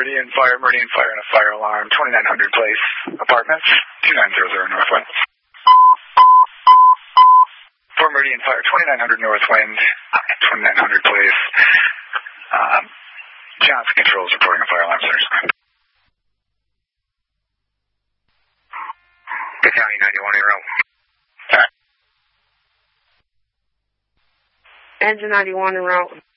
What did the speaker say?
Meridian Fire and a fire alarm, 2900 Place, Apartments, 2900 Northwind. For Meridian Fire, 2900 Northwind, 2900 Place. Johnson Controls reporting a fire alarm, sir. The County 91 in row. Engine 91 en route.